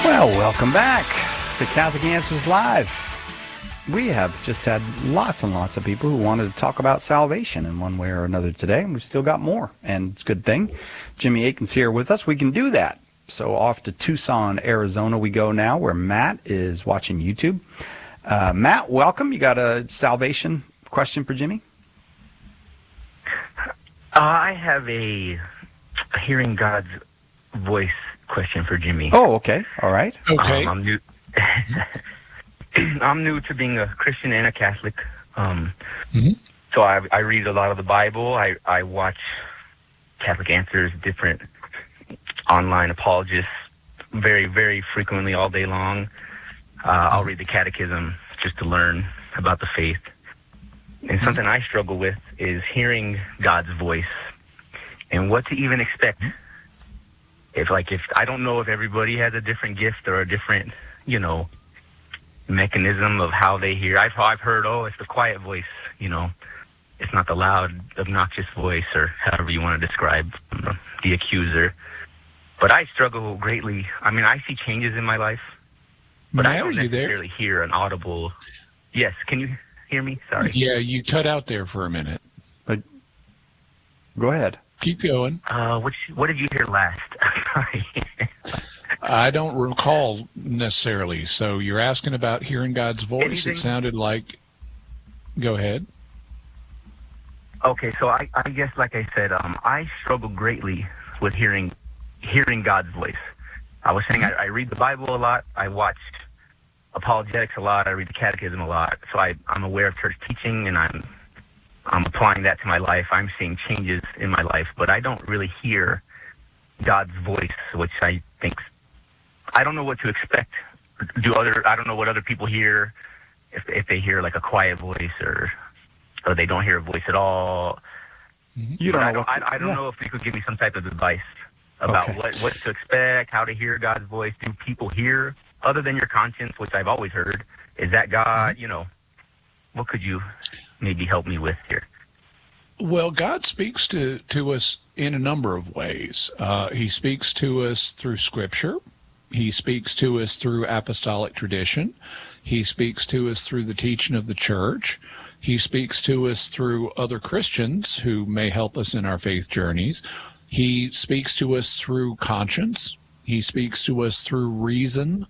Well, welcome back to Catholic Answers Live. We have just had lots and lots of people who wanted to talk about salvation in one way or another today, and we've still got more, and it's a good thing. Jimmy Akin's here with us. We can do that. So off to Tucson, Arizona we go now, where Matt is watching YouTube. Matt, welcome. You got a salvation question for Jimmy? I have a hearing God's voice question for Jimmy. Oh, okay. All right. Okay. I'm new. I'm new to being a Christian and a Catholic. So I read a lot of the Bible. I watch Catholic Answers, different online apologists, very, very frequently all day long. I'll read the Catechism just to learn about the faith. And something I struggle with is hearing God's voice and what to even expect. If I don't know if everybody has a different gift or a different, mechanism of how they hear. I've heard, it's the quiet voice, it's not the loud, obnoxious voice, or however you want to describe the accuser. But I struggle greatly. I mean, I see changes in my life, but I don't necessarily hear an audible. Yes, can you hear me? Sorry. Yeah, you cut out there for a minute. But go ahead. Keep going. What did you hear last? Sorry. I don't recall necessarily. So you're asking about hearing God's voice. Anything? It sounded like. Go ahead. Okay, so I guess, like I said, I struggle greatly with hearing God's voice. I was saying I read the Bible a lot. I watch apologetics a lot. I read the Catechism a lot. So I'm aware of church teaching, and I'm applying that to my life. I'm seeing changes in my life, but I don't really hear God's voice, which I think, I don't know what to expect. I don't know what other people hear, if they hear like a quiet voice or they don't hear a voice at all. You don't know. I don't know if you could give me some type of advice about what to expect, how to hear God's voice. Do people hear other than your conscience, which I've always heard? Is that God? What could you maybe help me with here? Well, God speaks to us in a number of ways. He speaks to us through Scripture. He speaks to us through apostolic tradition. He speaks to us through the teaching of the church. He speaks to us through other Christians who may help us in our faith journeys. He speaks to us through conscience. He speaks to us through reason.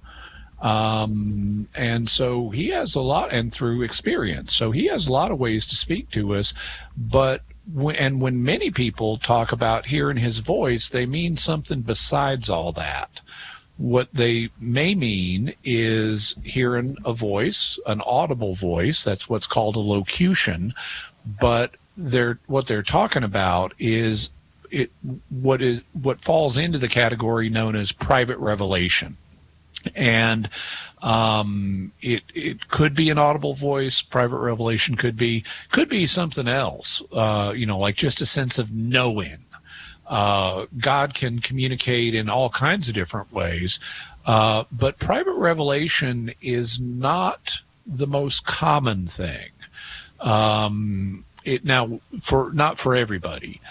And so he has a lot, and through experience. So he has a lot of ways to speak to us. But when many people talk about hearing his voice, they mean something besides all that. What they may mean is hearing a voice, an audible voice. That's what's called a locution. But what they're talking about is what falls into the category known as private revelation. And it could be an audible voice. Private revelation could be something else. Like just a sense of knowing. God can communicate in all kinds of different ways, but private revelation is not the most common thing. Not for everybody.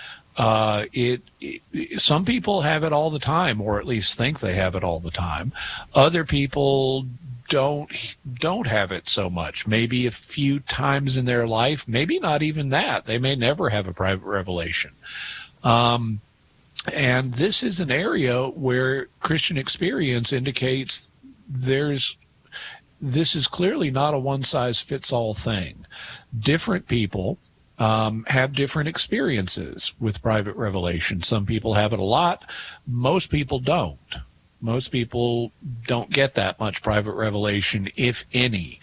Some people have it all the time, or at least think they have it all the time. Other people don't have it so much. Maybe a few times in their life, maybe not even that. They may never have a private revelation. And this is an area where Christian experience indicates this is clearly not a one-size-fits-all thing. Different people have different experiences with private revelation. Some people have it a lot. Most people don't. Most people don't get that much private revelation, if any.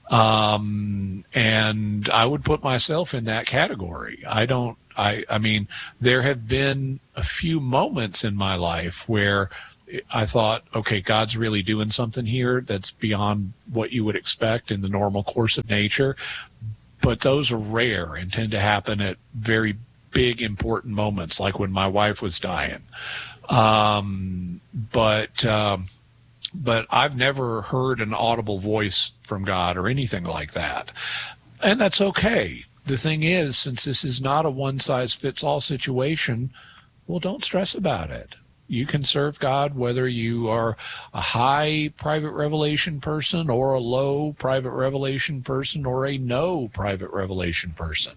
And I would put myself in that category. I mean, there have been a few moments in my life where I thought, okay, God's really doing something here that's beyond what you would expect in the normal course of nature. But those are rare and tend to happen at very big, important moments, like when my wife was dying. But I've never heard an audible voice from God or anything like that. And that's okay. The thing is, since this is not a one-size-fits-all situation, well, don't stress about it. You can serve God whether you are a high private revelation person or a low private revelation person or a no private revelation person.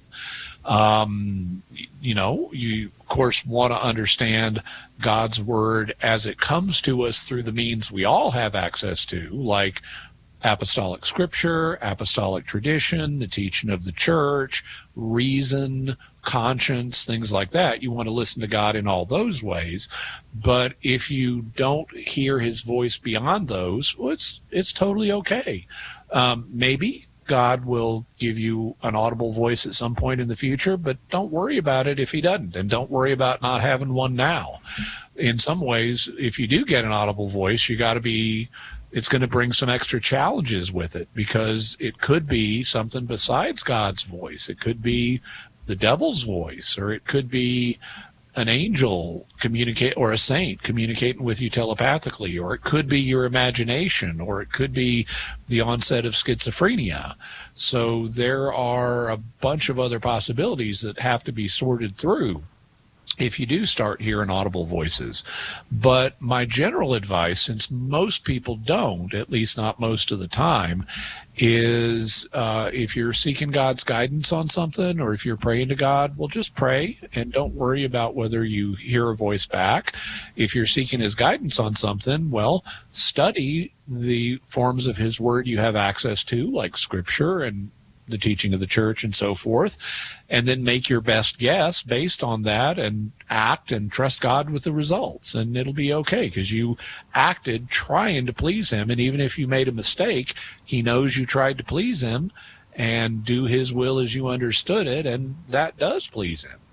You of course want to understand God's word as it comes to us through the means we all have access to, like apostolic scripture, apostolic tradition, the teaching of the church, reason, conscience, things like that. You want to listen to God in all those ways. But if you don't hear his voice beyond those, well, it's totally okay. Maybe God will give you an audible voice at some point in the future, but don't worry about it if he doesn't, and don't worry about not having one now. In some ways, if you do get an audible voice, it's going to bring some extra challenges with it, because it could be something besides God's voice. It could be the devil's voice, or it could be an angel or a saint communicating with you telepathically, or it could be your imagination, or it could be the onset of schizophrenia. So there are a bunch of other possibilities that have to be sorted through if you do start hearing audible voices. But my general advice, since most people don't, at least not most of the time, is if you're seeking God's guidance on something, or if you're praying to God, well, just pray and don't worry about whether you hear a voice back. If you're seeking his guidance on something, well, study the forms of his word you have access to, like scripture and the teaching of the church and so forth, and then make your best guess based on that and act and trust God with the results, and it'll be okay, because you acted trying to please him. And even if you made a mistake, he knows you tried to please him and do his will as you understood it, and that does please him.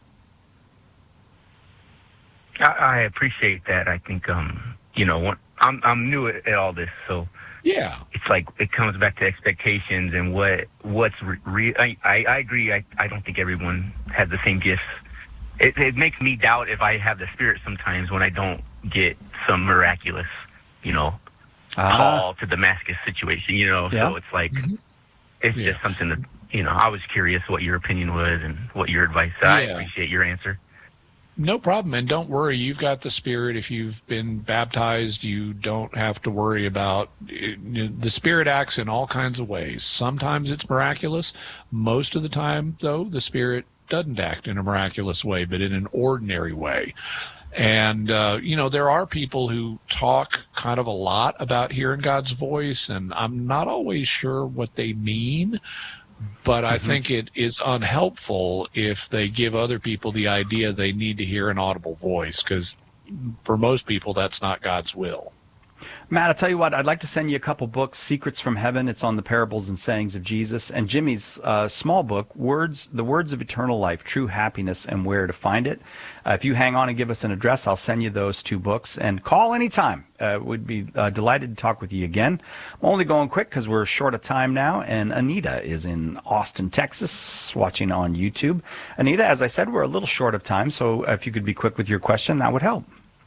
I appreciate that. I think I'm new at all this, so yeah, it's like it comes back to expectations and what's real. I agree. I don't think everyone has the same gifts. It makes me doubt if I have the Spirit sometimes when I don't get some miraculous, call to Damascus situation. Yeah. So it's like it's just something that I was curious what your opinion was and what your advice. I appreciate your answer. No problem. And don't worry, you've got the Spirit. If you've been baptized, you don't have to worry about it. The Spirit acts in all kinds of ways. Sometimes it's miraculous. Most of the time, though, the Spirit doesn't act in a miraculous way, but in an ordinary way. And, there are people who talk kind of a lot about hearing God's voice, and I'm not always sure what they mean. But I think it is unhelpful if they give other people the idea they need to hear an audible voice, because for most people, that's not God's will. Matt, I'll tell you what, I'd like to send you a couple books, Secrets from Heaven. It's on the parables and sayings of Jesus. And Jimmy's small book, The Words of Eternal Life, True Happiness and Where to Find It. If you hang on and give us an address, I'll send you those two books. And call anytime. We'd be delighted to talk with you again. I'm only going quick because we're short of time now. And Anita is in Austin, Texas, watching on YouTube. Anita, as I said, we're a little short of time. So if you could be quick with your question, that would help.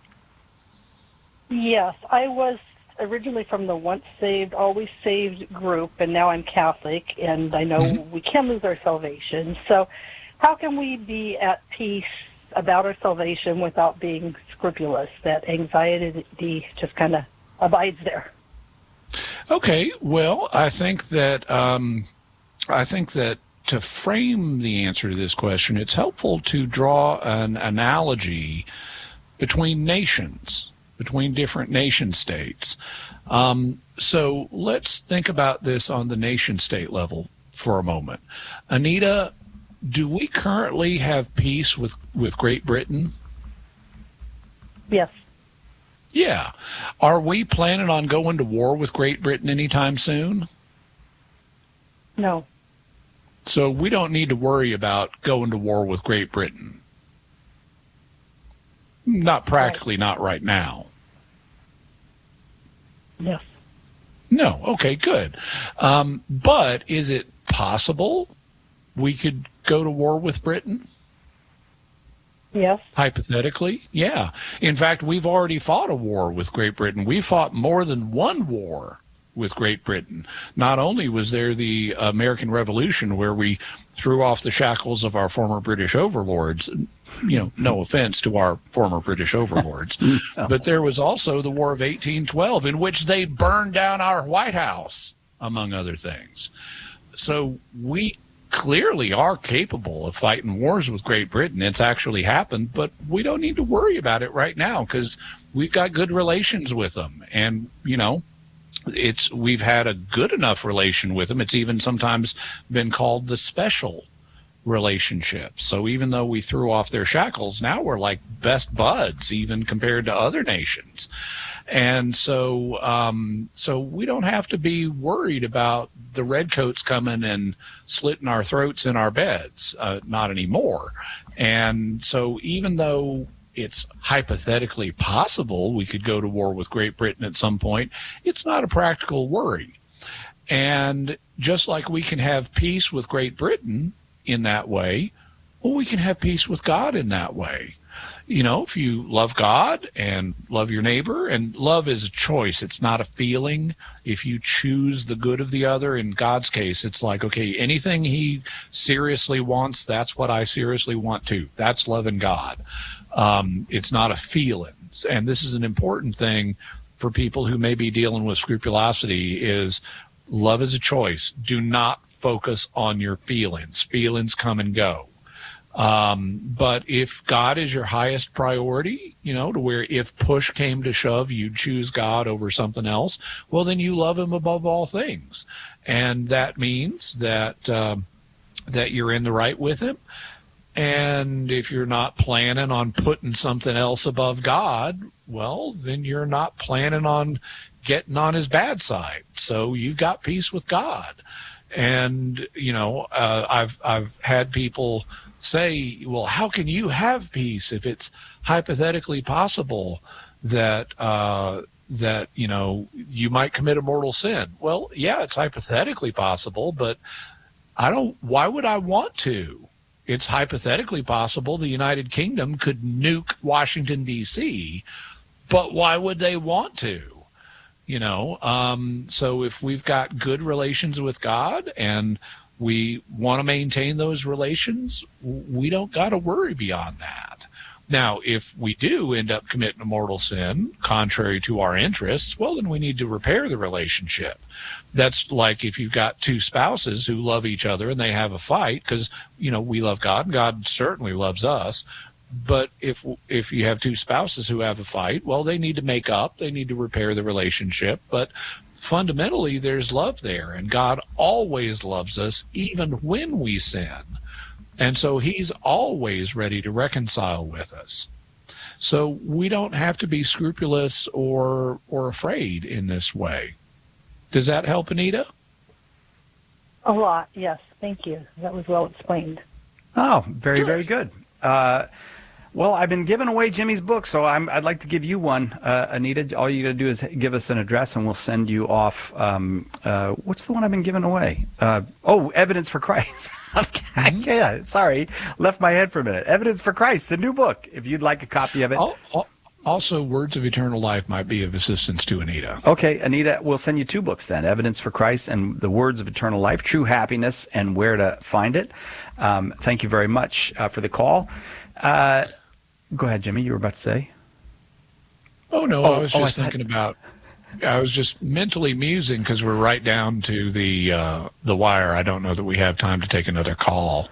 Yes, I was originally from the Once Saved, Always Saved group, and now I'm Catholic, and I know we can lose our salvation. So how can we be at peace about our salvation without being scrupulous? That anxiety just kind of abides there. Okay, well, I think that to frame the answer to this question, it's helpful to draw an analogy between nations, between different nation states. So let's think about this on the nation state level for a moment. Anita, do we currently have peace with Great Britain? Yes. Yeah. Are we planning on going to war with Great Britain anytime soon? No. So we don't need to worry about going to war with Great Britain. Not practically, not right now. Yes. No. Okay, good. But is it possible we could go to war with Britain? Yes. Hypothetically? Yeah. In fact, we've already fought a war with Great Britain. We fought more than one war with Great Britain. Not only was there the American Revolution, where we threw off the shackles of our former British overlords, no offense to our former British overlords, but there was also the War of 1812 in which they burned down our White House, among other things. So we clearly are capable of fighting wars with Great Britain. It's actually happened, but we don't need to worry about it right now because we've got good relations with them. And, we've had a good enough relation with them. It's even sometimes been called the special relationship. So even though we threw off their shackles, now we're like best buds, even compared to other nations. And so we don't have to be worried about the redcoats coming and slitting our throats in our beds, not anymore. And so even though it's hypothetically possible we could go to war with Great Britain at some point, it's not a practical worry. And just like we can have peace with Great Britain in that way, well, we can have peace with God in that way. If you love God and love your neighbor, and love is a choice, it's not a feeling. If you choose the good of the other, in God's case, it's like, okay, anything he seriously wants, that's what I seriously want too. That's loving God. It's not a feeling. And this is an important thing for people who may be dealing with scrupulosity is love is a choice. Do not focus on your feelings. Feelings come and go. But if God is your highest priority, to where if push came to shove, you'd choose God over something else, well, then you love him above all things. And that means that you're in the right with him. And if you're not planning on putting something else above God, well, then you're not planning on getting on his bad side. So you've got peace with God. And, I've had people say, well, how can you have peace if it's hypothetically possible that you might commit a mortal sin? Well, yeah, it's hypothetically possible, but why would I want to? It's hypothetically possible the United Kingdom could nuke Washington, D.C., but why would they want to? So if we've got good relations with God and we want to maintain those relations, we don't got to worry beyond that. Now, if we do end up committing a mortal sin contrary to our interests, well, then we need to repair the relationship. That's like if you've got two spouses who love each other and they have a fight because, we love God and God certainly loves us. But if you have two spouses who have a fight, well, they need to make up. They need to repair the relationship. But fundamentally, there's love there. And God always loves us, even when we sin. And so he's always ready to reconcile with us. So we don't have to be scrupulous or afraid in this way. Does that help, Anita? A lot, yes. Thank you. That was well explained. Oh, very, very good. Well, I've been giving away Jimmy's book, so I'd like to give you one, Anita. All you got to do is give us an address, and we'll send you off. What's the one I've been giving away? Evidence for Christ. Yeah, sorry, left my head for a minute. Evidence for Christ, the new book. If you'd like a copy of it. Also, Words of Eternal Life might be of assistance to Anita. Okay, Anita, we'll send you two books then, Evidence for Christ and The Words of Eternal Life, True Happiness and Where to Find It. Thank you very much for the call. Go ahead, Jimmy, you were about to say? Oh, no, I was just thinking about, I was just mentally musing because we're right down to the wire. I don't know that we have time to take another call.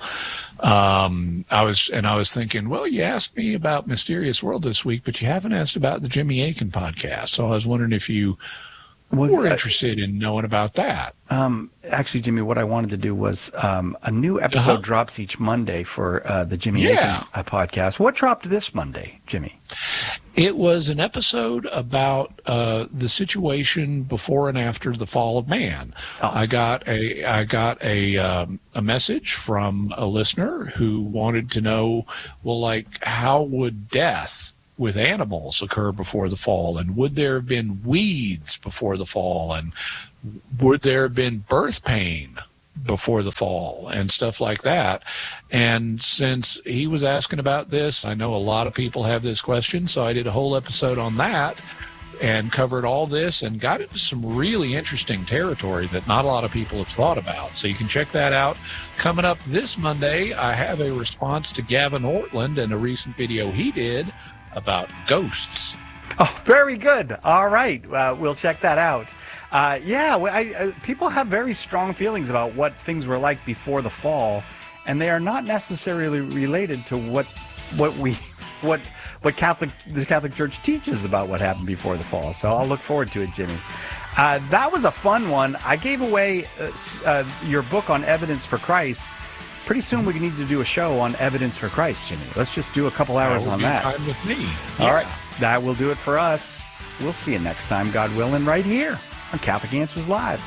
I was thinking, well, you asked me about Mysterious World this week, but you haven't asked about the Jimmy Akin podcast. So I was wondering if you were interested in knowing about that. Actually, Jimmy, what I wanted to do was a new episode drops each Monday for the Jimmy Akin podcast. What dropped this Monday, Jimmy? It was an episode about the situation before and after the fall of man. Oh. I got a message from a listener who wanted to know, well, like, how would death with animals occur before the fall, and would there have been weeds before the fall, and would there have been birth pain before the fall, and stuff like that. And since he was asking about this, I know a lot of people have this question, so I did a whole episode on that. and covered all this and got into some really interesting territory that not a lot of people have thought about. So you can check that out. Coming up this Monday, I have a response to Gavin Ortland and a recent video he did about ghosts. Oh, very good. All right. We'll check that out. People have very strong feelings about what things were like before the fall, and they are not necessarily related to what the Catholic Church teaches about what happened before the fall. So I'll look forward to it, Jimmy. That was a fun one. I gave away your book on Evidence for Christ. Pretty soon we need to do a show on Evidence for Christ, Jimmy. Let's just do a couple hours on that. Fine with me. All right. That will do it for us. We'll see you next time, God willing, right here on Catholic Answers Live.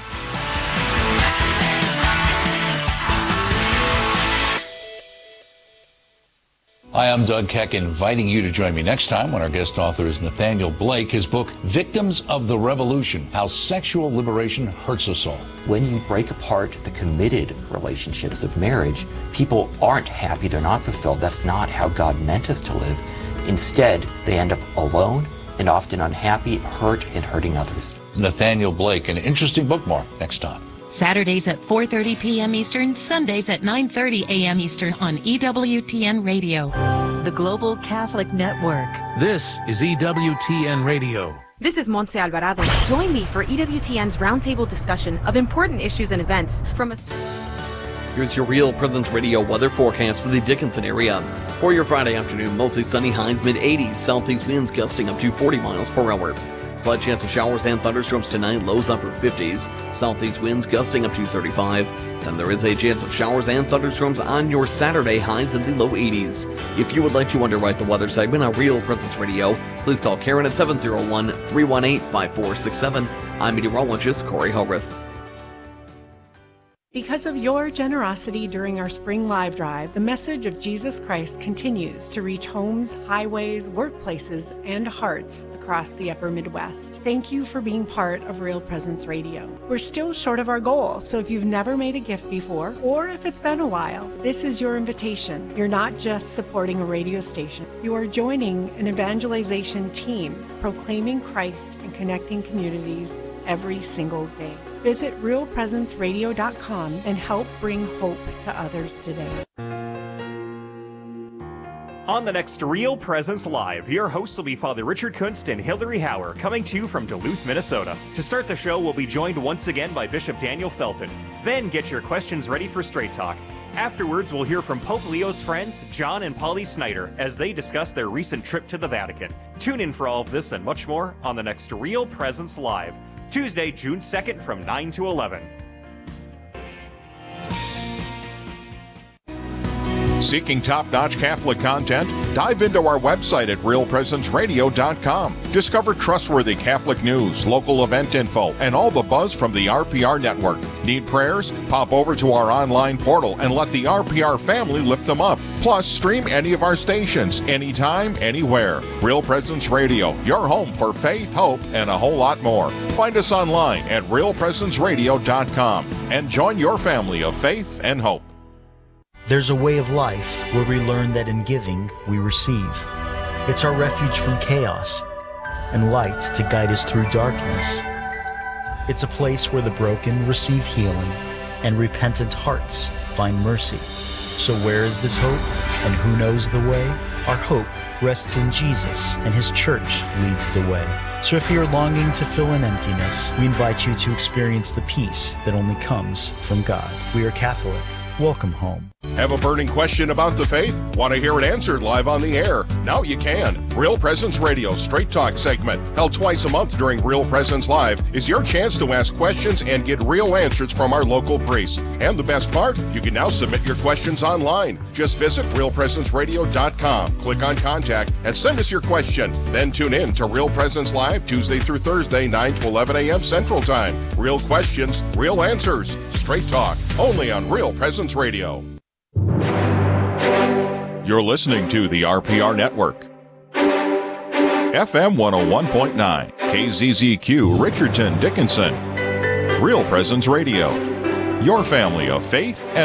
Hi, I'm Doug Keck, inviting you to join me next time when our guest author is Nathaniel Blake. His book, Victims of the Revolution, How Sexual Liberation Hurts Us All. When you break apart the committed relationships of marriage, people aren't happy, they're not fulfilled. That's not how God meant us to live. Instead, they end up alone and often unhappy, hurt, and hurting others. Nathaniel Blake, an interesting bookmark next time. Saturdays at 4:30 p.m. Eastern, Sundays at 9:30 a.m. Eastern on EWTN Radio. The Global Catholic Network. This is EWTN Radio. This is Montse Alvarado. Join me for EWTN's roundtable discussion of important issues and events from a... Here's your Real Presence Radio weather forecast for the Dickinson area. For your Friday afternoon, mostly sunny, highs mid-80s, southeast winds gusting up to 40 miles per hour. Slight chance of showers and thunderstorms tonight, lows upper 50s. Southeast winds gusting up to 35. Then there is a chance of showers and thunderstorms on your Saturday, highs in the low 80s. If you would like to underwrite the weather segment on Real Presence Radio, please call Karen at 701-318-5467. I'm meteorologist Corey Hogarth. Because of your generosity during our spring live drive, the message of Jesus Christ continues to reach homes, highways, workplaces, and hearts across the upper Midwest. Thank you for being part of Real Presence Radio. We're still short of our goal, so if you've never made a gift before, or if it's been a while, this is your invitation. You're not just supporting a radio station. You are joining an evangelization team, proclaiming Christ and connecting communities every single day. Visit realpresenceradio.com and help bring hope to others today. On the next Real Presence Live, your hosts will be Father Richard Kunst and Hillary Hauer, coming to you from Duluth, Minnesota. To start the show, we'll be joined once again by Bishop Daniel Felton. Then get your questions ready for Straight Talk. Afterwards, we'll hear from Pope Leo's friends, John and Polly Snyder, as they discuss their recent trip to the Vatican. Tune in for all of this and much more on the next Real Presence Live, Tuesday, June 2nd from 9 to 11. Seeking top-notch Catholic content? Dive into our website at realpresenceradio.com. Discover trustworthy Catholic news, local event info, and all the buzz from the RPR network. Need prayers? Pop over to our online portal and let the RPR family lift them up. Plus, stream any of our stations, anytime, anywhere. Real Presence Radio, your home for faith, hope, and a whole lot more. Find us online at realpresenceradio.com and join your family of faith and hope. There's a way of life where we learn that in giving, we receive. It's our refuge from chaos and light to guide us through darkness. It's a place where the broken receive healing and repentant hearts find mercy. So where is this hope and who knows the way? Our hope rests in Jesus, and His church leads the way. So if you're longing to fill an emptiness, we invite you to experience the peace that only comes from God. We are Catholic. Welcome home. Have a burning question about the faith? Want to hear it answered live on the air? Now you can. Real Presence Radio Straight Talk segment, held twice a month during Real Presence Live, is your chance to ask questions and get real answers from our local priests. And the best part, you can now submit your questions online. Just visit realpresenceradio.com, click on Contact, and send us your question. Then tune in to Real Presence Live Tuesday through Thursday, 9 to 11 a.m. Central Time. Real questions, real answers. Straight Talk, only on Real Presence Radio. You're listening to the RPR Network. FM 101.9, KZZQ, Richardson, Dickinson. Real Presence Radio, your family of faith and